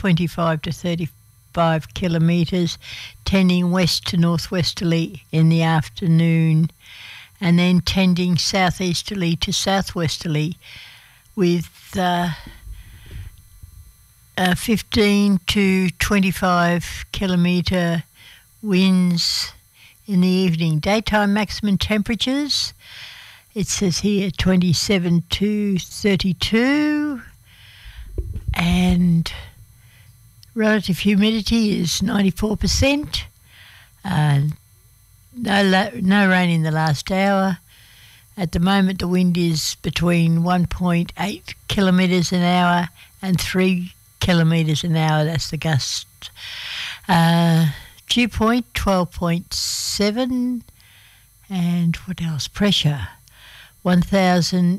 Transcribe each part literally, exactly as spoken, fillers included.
twenty-five to thirty-five kilometres, tending west to northwesterly in the afternoon, and then tending southeasterly to southwesterly with uh, uh, fifteen to twenty-five kilometre winds in the evening. Daytime maximum temperatures, it says here twenty-seven to thirty-two, and relative humidity is ninety-four percent. Uh, no, la- no rain in the last hour. At the moment, the wind is between one point eight kilometres an hour and three kilometres an hour. That's the gust. Uh, dew point twelve point seven, and what else? Pressure one thousand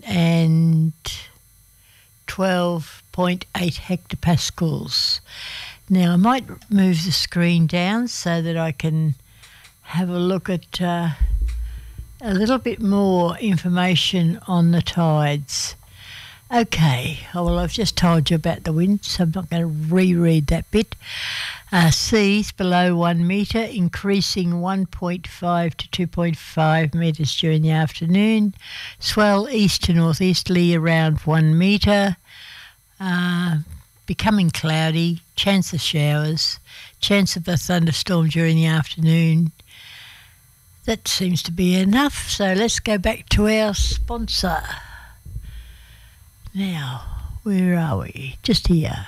twelve point eight hectopascals. Now, I might move the screen down so that I can have a look at uh, a little bit more information on the tides. Okay, oh, well, I've just told you about the wind, so I'm not going to reread that bit. Uh, seas below one metre, increasing one point five to two point five metres during the afternoon. Swell east to northeasterly around one metre. Uh, becoming cloudy, chance of showers, chance of a thunderstorm during the afternoon. That seems to be enough, so let's go back to our sponsor. Now, where are we? Just here.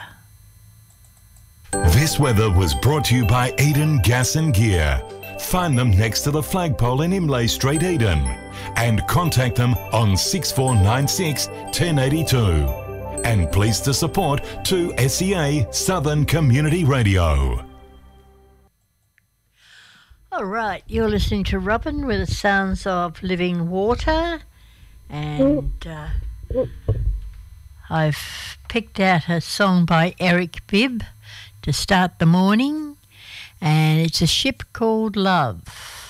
This weather was brought to you by Eden Gas and Gear. Find them next to the flagpole in Imlay Street, Eden, and contact them on six four nine six, one zero eight two. And pleased to support two S E A Southern Community Radio. All right, you're listening to Robin with the sounds of living water, and uh, I've picked out a song by Eric Bibb to start the morning, and it's A Ship Called Love.